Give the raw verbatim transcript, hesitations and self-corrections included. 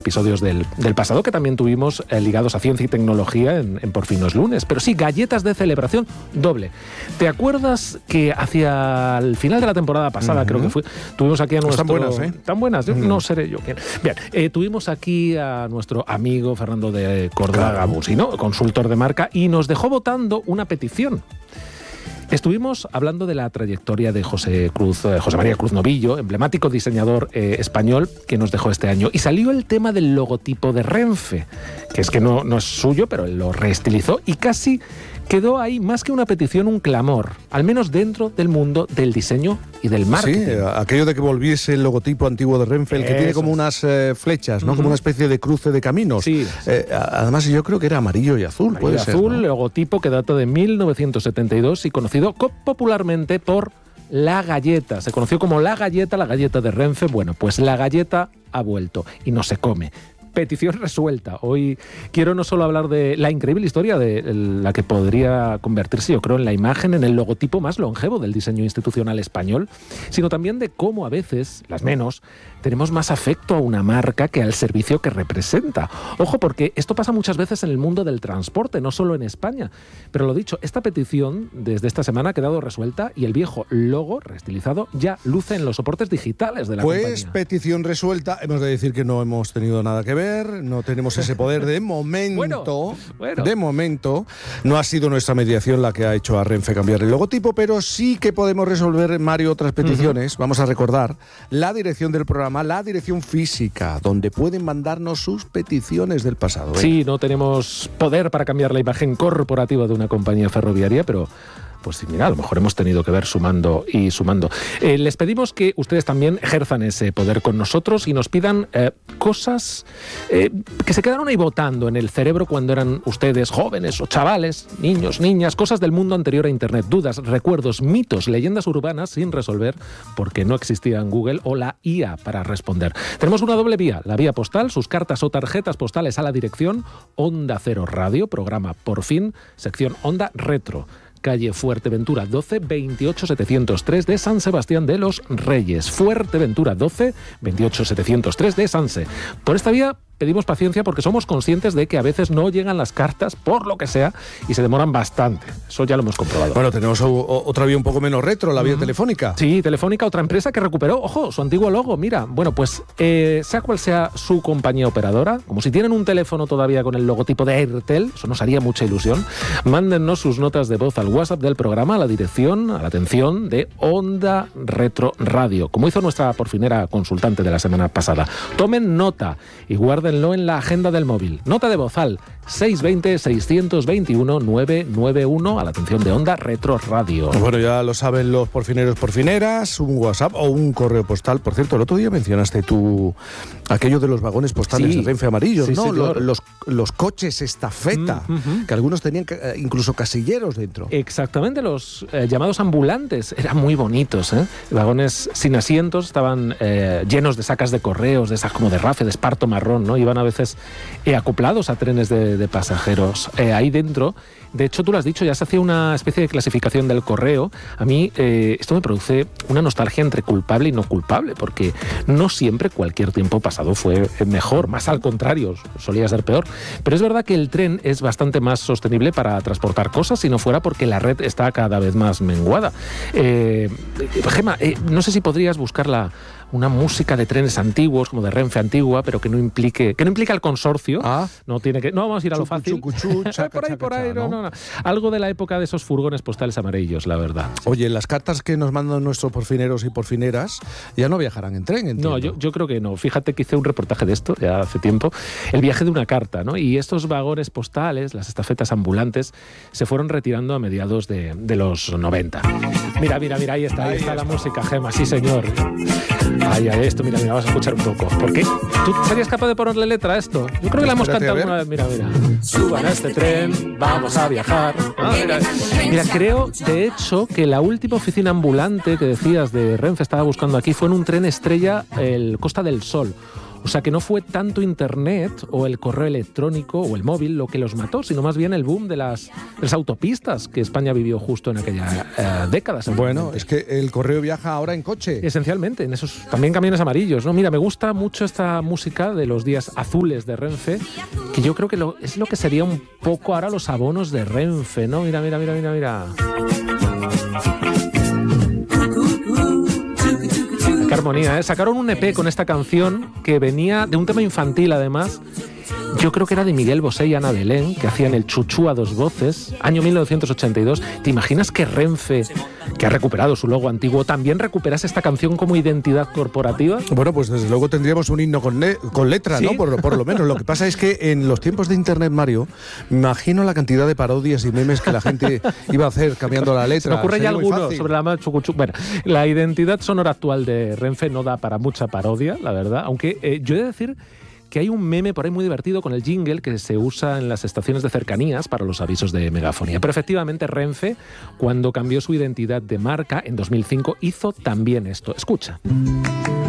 episodios del, del pasado que también tuvimos eh, ligados a ciencia y tecnología en, en Por fin no es lunes. Pero sí, galletas de celebración doble. ¿Te acuerdas que hacia el final de la temporada pasada, uh-huh. creo que fue, tuvimos aquí a nuestro... Están buenas, ¿eh? Tan buenas, uh-huh. no seré yo quien. Bien, eh, tuvimos aquí a nuestro amigo Fernando de Córdoba Gabusi, ¿no? Consultor de marca, y nos dejó votando una petición. Estuvimos hablando de la trayectoria de José Cruz, eh, José María Cruz Novillo, emblemático diseñador eh, español que nos dejó este año. Y salió el tema del logotipo de Renfe, que es que no, no es suyo, pero él lo reestilizó y casi quedó ahí, más que una petición, un clamor, al menos dentro del mundo del diseño y del marketing. Sí, aquello de que volviese el logotipo antiguo de Renfe, el que Eso tiene como es. unas eh, flechas, ¿no? Uh-huh. Como una especie de cruce de caminos. Sí. Eh, además, yo creo que era amarillo y azul, amarillo puede y ser, azul, ¿no? Logotipo que data de mil novecientos setenta y dos y conocido popularmente por La Galleta. Se conoció como La Galleta, la galleta de Renfe. Bueno, pues la galleta ha vuelto y no se come. Petición resuelta. Hoy quiero no solo hablar de la increíble historia de la que podría convertirse, yo creo, en la imagen, en el logotipo más longevo del diseño institucional español, sino también de cómo a veces, las menos, tenemos más afecto a una marca que al servicio que representa. Ojo, porque esto pasa muchas veces en el mundo del transporte, no solo en España. Pero lo dicho, esta petición desde esta semana ha quedado resuelta y el viejo logo reestilizado ya luce en los soportes digitales de la pues, compañía. Pues petición resuelta. Hemos de decir que no hemos tenido nada que ver. No tenemos ese poder de momento. bueno, bueno. De momento no ha sido nuestra mediación la que ha hecho a Renfe cambiar el logotipo, pero sí que podemos resolver, Mario, otras peticiones. Uh-huh. Vamos a recordar la dirección del programa, la dirección física, donde pueden mandarnos sus peticiones del pasado. ¿eh? Sí, no tenemos poder para cambiar la imagen corporativa de una compañía ferroviaria, pero... pues sí, mira, a lo mejor hemos tenido que ver sumando y sumando. Eh, les pedimos que ustedes también ejerzan ese poder con nosotros y nos pidan eh, cosas eh, que se quedaron ahí botando en el cerebro cuando eran ustedes jóvenes o chavales, niños, niñas, cosas del mundo anterior a Internet, dudas, recuerdos, mitos, leyendas urbanas sin resolver porque no existía en Google o la I A para responder. Tenemos una doble vía, la vía postal, sus cartas o tarjetas postales a la dirección Onda Cero Radio, programa Por Fin, sección Onda Retro. Calle Fuerteventura doce, veintiocho setecientos tres de San Sebastián de los Reyes. Fuerteventura doce, veintiocho setecientos tres de Sanse. Por esta vía pedimos paciencia porque somos conscientes de que a veces no llegan las cartas por lo que sea y se demoran bastante. Eso ya lo hemos comprobado. Bueno, tenemos o, otra vía un poco menos retro, la vía uh-huh. telefónica. Sí, Telefónica, otra empresa que recuperó, ojo, su antiguo logo. Mira, bueno, pues eh, sea cual sea su compañía operadora, como si tienen un teléfono todavía con el logotipo de Airtel, eso nos haría mucha ilusión, mándennos sus notas de voz al WhatsApp del programa, a la dirección, a la atención de Onda Retro Radio, como hizo nuestra porfinera consultante de la semana pasada. Tomen nota y guarden en la agenda del móvil. Nota de voz al seis dos cero, seis dos uno, nueve nueve uno a la atención de Onda Retro Radio. Bueno, ya lo saben los porfineros, porfineras, un WhatsApp o un correo postal. Por cierto, el otro día mencionaste tú aquello de los vagones postales sí. de Renfe amarillos, sí, ¿no? Los, los, los coches estafeta, mm-hmm. que algunos tenían eh, incluso casilleros dentro. Exactamente, los eh, llamados ambulantes. Eran muy bonitos, ¿eh? Vagones sin asientos, estaban eh, llenos de sacas de correos, de esas como de rafe, de esparto marrón, ¿no? Iban a veces eh, acoplados a trenes de, de pasajeros. Eh, ahí dentro, de hecho, tú lo has dicho, ya se hacía una especie de clasificación del correo. A mí eh, esto me produce una nostalgia entre culpable y no culpable, porque no siempre cualquier tiempo pasado fue mejor, más al contrario, solía ser peor. Pero es verdad que el tren es bastante más sostenible para transportar cosas, si no fuera porque la red está cada vez más menguada. Eh, Gemma, eh, no sé si podrías buscarla una música de trenes antiguos, como de Renfe antigua, pero que no implique, que no implica el consorcio. Ah. No tiene que, no vamos a ir a lo fácil. Chucu, chucu, chaca, por ahí, chaca, por ahí, chaca, no, no, no. Algo de la época de esos furgones postales amarillos, la verdad. Oye, las cartas que nos mandan nuestros porfineros y porfineras ya no viajarán en tren, entiendo. No, yo, yo creo que no. Fíjate que hice un reportaje de esto ya hace tiempo, el viaje de una carta, ¿no? Y estos vagones postales, las estafetas ambulantes, se fueron retirando a mediados de, de los noventa. Mira, mira, mira, ahí está, ahí, ahí está, está la música, Gemma, sí señor. Ay, ay, esto, mira, mira, vamos a escuchar un poco. ¿Por qué? ¿Tú serías capaz de ponerle letra a esto? Yo creo que la hemos cantado alguna vez. Mira, mira. Suban a este tren, vamos a viajar. Ah, mira. mira, creo, de hecho, que la última oficina ambulante que decías de Renfe estaba buscando aquí fue en un tren estrella, el Costa del Sol. O sea que no fue tanto Internet o el correo electrónico o el móvil lo que los mató, sino más bien el boom de las, de las autopistas que España vivió justo en aquella eh, década. Bueno, es que el correo viaja ahora en coche. Esencialmente, en esos también camiones amarillos, ¿no? Mira, me gusta mucho esta música de los días azules de Renfe, que yo creo que lo, es lo que sería un poco ahora los abonos de Renfe, ¿no? Mira, mira, mira, mira, mira. Qué armonía, ¿eh? Sacaron un E P con esta canción que venía de un tema infantil, además. Yo creo que era de Miguel Bosé y Ana Belén, que hacían el Chuchú a dos voces, año mil novecientos ochenta y dos. ¿Te imaginas que Renfe, que ha recuperado su logo antiguo, también recuperase esta canción como identidad corporativa? Bueno, pues desde luego tendríamos un himno con, le- con letra, ¿sí? ¿No? Por, por lo menos. Lo que pasa es que en los tiempos de Internet, Mario, me imagino la cantidad de parodias y memes que la gente iba a hacer cambiando la letra. Se me ocurre ya alguno sobre la chucuchú. Bueno, la identidad sonora actual de Renfe no da para mucha parodia, la verdad, aunque eh, yo he de decir que hay un meme por ahí muy divertido con el jingle que se usa en las estaciones de cercanías para los avisos de megafonía. Pero efectivamente Renfe, cuando cambió su identidad de marca en dos mil cinco, hizo también esto. Escucha.